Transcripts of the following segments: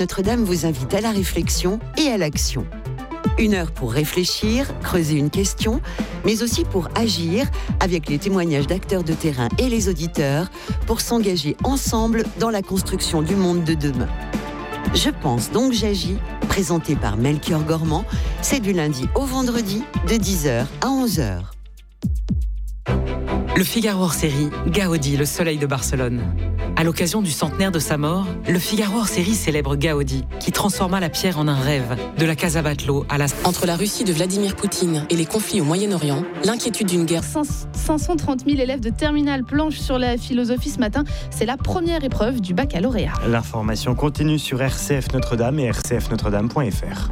Notre-Dame vous invite à la réflexion et à l'action. 1 heure pour réfléchir, creuser une question, mais aussi pour agir avec les témoignages d'acteurs de terrain et les auditeurs pour s'engager ensemble dans la construction du monde de demain. Je pense donc j'agis, présenté par Melchior Gormand, c'est du lundi au vendredi de 10h à 11h. Le Figaro hors-série, Gaudi, le soleil de Barcelone. À l'occasion du centenaire de sa mort, le Figaro hors-série célèbre Gaudi, qui transforma la pierre en un rêve, de la Casa Batlló à la... Entre la Russie de Vladimir Poutine et les conflits au Moyen-Orient, l'inquiétude d'une guerre... 530 000 élèves de terminale planchent sur la philosophie ce matin. C'est la première épreuve du baccalauréat. L'information continue sur RCF Notre-Dame et rcfnotredame.fr.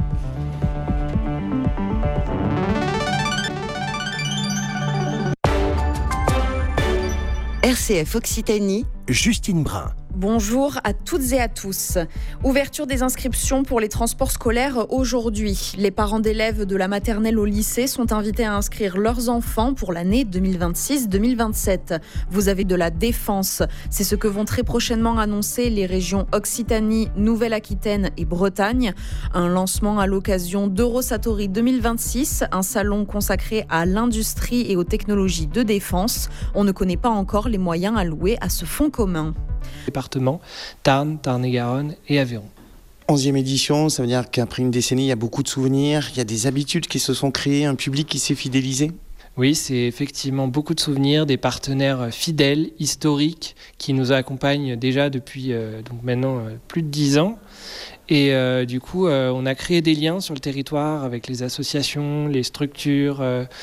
RCF Occitanie, Justine Brun. Bonjour à toutes et à tous. Ouverture des inscriptions pour les transports scolaires aujourd'hui. Les parents d'élèves de la maternelle au lycée sont invités à inscrire leurs enfants pour l'année 2026-2027. Vous avez de la défense. C'est ce que vont très prochainement annoncer les régions Occitanie, Nouvelle-Aquitaine et Bretagne. Un lancement à l'occasion d'Eurosatory 2026, un salon consacré à l'industrie et aux technologies de défense. On ne connaît pas encore les moyens alloués à ce fonds commun. Départements, Tarn, Tarn-et-Garonne et Aveyron. 11e édition, ça veut dire qu'après une décennie, il y a beaucoup de souvenirs, il y a des habitudes qui se sont créées, un public qui s'est fidélisé. Oui, c'est effectivement beaucoup de souvenirs, des partenaires fidèles, historiques, qui nous accompagnent déjà depuis donc maintenant plus de 10 ans. Et du coup, on a créé des liens sur le territoire avec les associations, les structures,